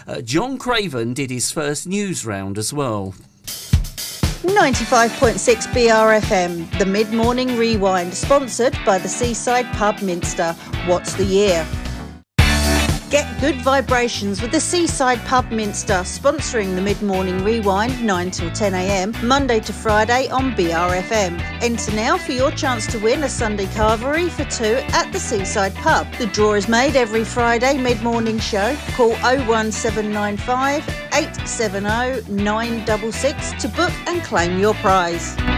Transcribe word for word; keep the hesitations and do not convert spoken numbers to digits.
Uh, John Craven did his first news round as well. ninety-five point six B R F M, the Mid-Morning Rewind, sponsored by the Seaside Pub Minster. What's the year? Get good vibrations with the Seaside Pub Minster, sponsoring the Mid-Morning Rewind, nine till ten a m, Monday to Friday on B R F M. Enter now for your chance to win a Sunday carvery for two at the Seaside Pub. The draw is made every Friday mid-morning show. Call oh one seven nine five, eight seven oh, nine six six to book and claim your prize.